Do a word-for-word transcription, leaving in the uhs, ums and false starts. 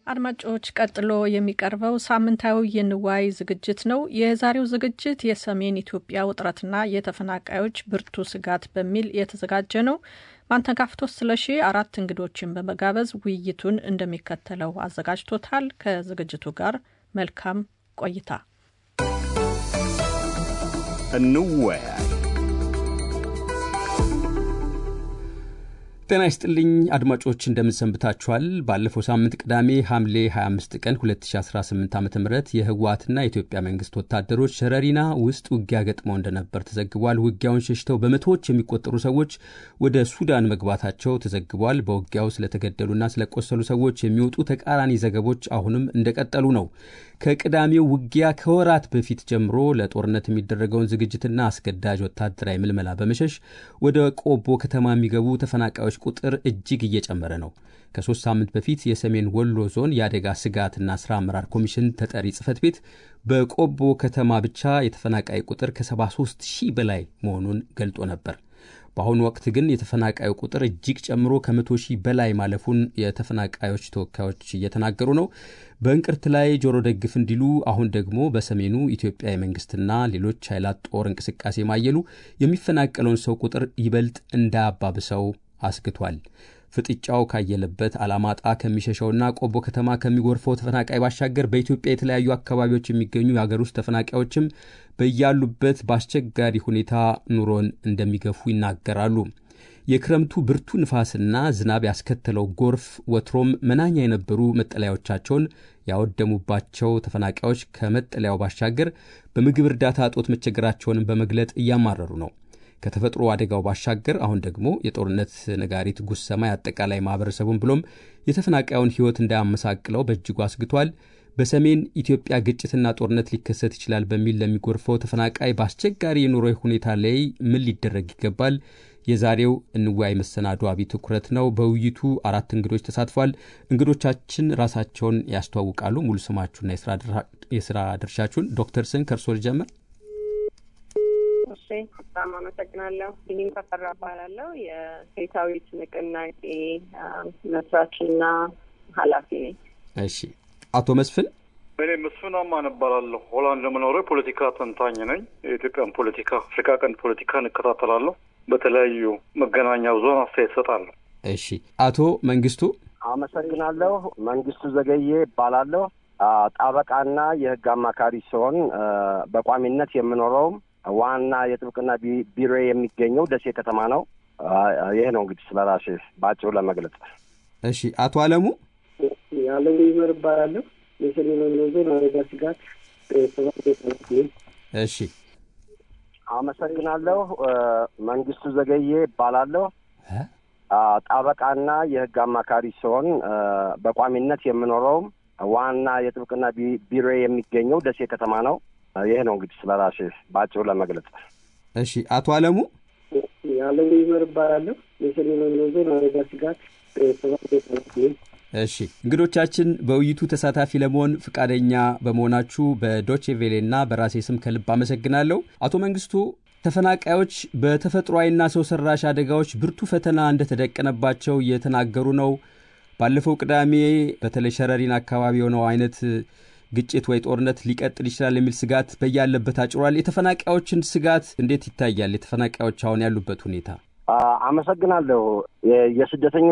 አድማጮች ቀጥሎ የሚቀርበው ሳምንታዊ የንዋይ ዝግጅት ነው። የዛሬው ዝግጅት የሰሜን ኢትዮጵያ ውጥረትና የተፈናቃዮች ብርቱ ስጋት በሚል የተዘጋጀ ነው። ማንተጋፍቶት ስለሺ አራት እንግዶችን በመጋበዝ ውይይቱን እንደሚከተለው አዘጋጅቶታል። ከዝግጅቱ ጋር መልካም ቆይታ። እንወያ ጤና ይስጥልኝ አድማጮች እንደምን ሰንብታችኋል? ባለፈው ሳምንት ቅዳሜ ሐምሌ ሃያ አምስት ቀን ሁለት ሺህ አስራ ስምንት ዓ.ም የህወሓትና የኢትዮጵያ መንግስት ወታደሮች ሸረሪና ውስጥ ውጊያ ገጥመው እንደነበር ተዘግቧል። ውጊያውን ሸሽተው በመቶዎች የሚቆጠሩ ሰዎች ወደ ሱዳን መግባታቸው ተዘግቧል። በውጊያው ስለተገደሉና ስለቆሰሉ ሰዎች የሚወጡ ተቃራኒ ዘገቦች አሁንም እንደቀጠሉ ነው። ከቅዳሜው ውጊያ ከወራት በፊት ጀምሮ ለጦርነት የሚደረገውን ዝግጅትና አስገዳጅ ወታደራዊ ምልመላ በመሸሽ ወደ ቆቦ ከተማ የሚገቡ ተፈናቃዮች ቁጥር እጅግ እየጨመረ ነው። ከሶስት ሳምንት በፊት የሰሜን ወሎ ዞን የአደጋ ስጋትና ስራ አመራር ኮሚሽን ተጠሪ ጽፈት ቤት በቆቦ ከተማ ብቻ የተፈናቃይ ቁጥር ከሰባ ሦስት ሺህ በላይ መሆኑን ገልጦ ነበር። በአሁኑ ወቅት ግን የተፈናቃዩ ቁጥር እጅግ ጨምሮ ከመቶ ሺህ በላይ ማለፉን የተፈናቃዮች ተወካዮች እየተናገሩ ነው። በእንቅርት ላይ ጆሮ ደግፍ እንዲሉ አሁን ደግሞ በሰሜኑ ኢትዮጵያ የመንግስትና ሌሎች ኃይላት ጦር እንቅስቃሴ ማየሉ የሚፈናቀለውን ሰው ቁጥር ይበልጥ እንዳያባብሰው አስግቷል። ፍጥጫው ካየለበት አላማጣ ከሚሸሸውና ቆቦ ከተማ ከሚጎርፈው ተፈናቃይ ባሻገር በኢትዮጵያ የተለያዩ አካባቢዎች የሚገኙ የሀገር ውስጥ ተፈናቃዮችም በያሉበት በአስቸጋሪ ሁኔታ ኑሮን እንደሚገፉ ይናገራሉ። የክረምቱ ብርቱ ንፋስና ዝናብ ያስከተለው ጎርፍ ወትሮም መናኛ የነበሩ መጠለያዎቻቸውን ያወደሙባቸው ተፈናቃዮች ከመጠለያው ባሻገር በምግብ እርዳታ እጦት መቸገራቸውን በመግለጥ እያማረሩ ነው። ከተፈጥሮ አደጋው ባሻገር አሁን ደግሞ የጦርነት ነጋሪት ጉሰማ ያጠቃላይ ማህበረሰቡን ብሎም የተፈናቃዩን ህይወት እንዳያመሳቅለው በእጅጉ አስግቷል። በሰሜን ኢትዮጵያ ግጭትና ጦርነት ሊከሰት ይችላል በሚል ለሚጎርፈው ተፈናቃይ በአስቸጋሪ የኑሮ ሁኔታ ላይ ምን ሊደረግ ይገባል? የዛሬው እንዋይ መሰናዶ አብይ ትኩረት ነው። በውይይቱ አራት እንግዶች ተሳትፏል። እንግዶቻችን ራሳቸውን ያስተዋውቃሉ። ሙሉ ስማችሁና የሥራ ድርሻችሁን። ዶክተር ስን ከርሶ ልጀምር። እሺ በጣም አመሰግናለሁ። ይህን ተፈራባላለሁ የሴታዊት ንቅናቄ መስራችና ኃላፊ ነኝ። እሺ አቶ መስፍን። እኔ መስፍን አማን እባላለሁ። ሆላንድ የምኖረው ፖለቲካ ተንታኝ ነኝ። የኢትዮጵያን ፖለቲካ፣ አፍሪካ ቀንድ ፖለቲካ እንከታተላለሁ። በተለያዩ መገናኛ ብዙሃን አስተያየት እሰጣለሁ። እሺ አቶ መንግስቱ። አመሰግናለሁ። መንግስቱ ዘገየ እባላለሁ። ጣበቃና የህግ አማካሪ ሲሆን በቋሚነት የምኖረው ዋና የጥብቅና ቢሮ የሚገኘው ደሴ ከተማ ነው። ይሄ ነው እንግዲህ ስለራሴ ባጭሩ ለመግለጽ። እሺ አቶ አለሙ። ያለው ይመር ባላለው የሰሜን ወሎ ዞን አደጋ ስጋት ተባባሪ። እሺ አመሰግናለሁ። መንግስቱ ዘገየ እባላለሁ። ጣበቃና የህግ አማካሪ ሲሆን በቋሚነት የምኖረው ዋና የጥብቅና ቢሮ የሚገኘው ደሴ ከተማ ነው። ይሄ ነው እንግዲህ ስለራሴ ባጭሩ ለመግለጽ። እሺ አቶ አለሙ። ያለው ይመር ባላለው የሰሜን ወሎ ዞን አደጋ ስጋት ተባባሪ። እሺ እንግዶቻችን በውይይቱ ተሳታፊ ለመሆን ፍቃደኛ በመሆናችሁ በዶቼ ቬሌና በራሴ ስም ከልብ አመሰግናለሁ። አቶ መንግስቱ፣ ተፈናቃዮች በተፈጥሯዊና ሰው ሰራሽ አደጋዎች ብርቱ ፈተና እንደተደቀነባቸው እየተናገሩ ነው። ባለፈው ቅዳሜ በተለይ ሸረሪን አካባቢ የሆነው አይነት ግጭት ወይ ጦርነት ሊቀጥል ይችላል የሚል ስጋት በያለበት አጭሯል። የተፈናቃዮችን ስጋት እንዴት ይታያል? የተፈናቃዮች አሁን ያሉበት ሁኔታ? አመሰግናለሁ። የስደተኞች